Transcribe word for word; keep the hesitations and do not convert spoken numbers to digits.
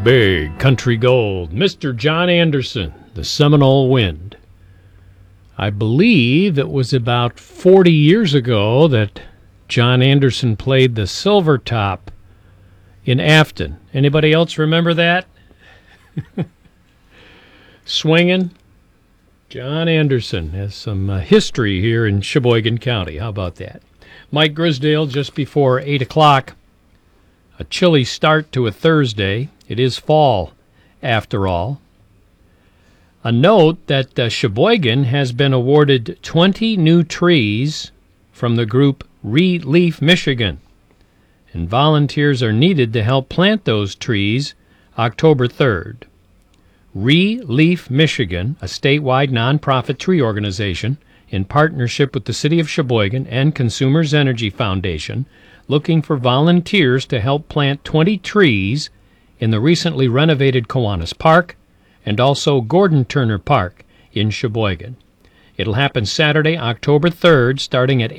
big country gold, Mister John Anderson, the Seminole Wind. I believe it was about forty years ago that John Anderson played the Silver Top in Afton. Anybody else remember that? Swinging. John Anderson has some uh, history here in Sheboygan County. How about that? Mike Grisdale, just before eight o'clock. A chilly start to a Thursday. It is fall, after all. A note that uh, Sheboygan has been awarded twenty new trees from the group Re-Leaf Michigan, and volunteers are needed to help plant those trees October third. Re-Leaf Michigan, a statewide nonprofit tree organization in partnership with the City of Sheboygan and Consumers Energy Foundation, looking for volunteers to help plant twenty trees in the recently renovated Kiwanis Park and also Gordon Turner Park in Sheboygan. It'll happen Saturday, October third, starting at